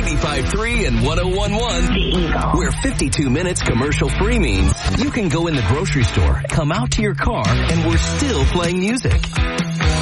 95.3 and 101.1. The Eagle. Where 52 minutes commercial free means you can go in the grocery store, come out to your car, and we're still playing music.